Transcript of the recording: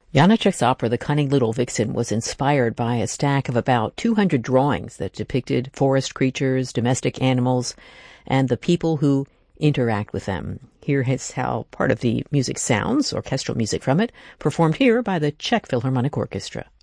Janacek's opera, The Cunning Little Vixen, was inspired by a stack of about 200 drawings that depicted forest creatures, domestic animals, and the people who interact with them. Here is how part of the music sounds, orchestral music from it, performed here by the Czech Philharmonic Orchestra.